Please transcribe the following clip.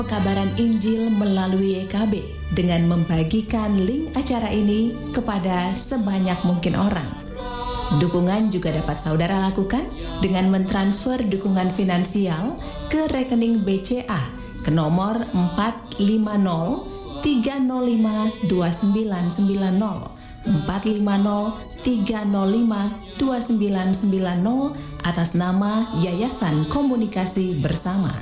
Pekabaran Injil melalui YKB dengan membagikan link acara ini kepada sebanyak mungkin orang. Dukungan juga dapat saudara lakukan dengan mentransfer dukungan finansial ke rekening BCA ke nomor 450-305-2990 450-305-2990 atas nama Yayasan Komunikasi Bersama.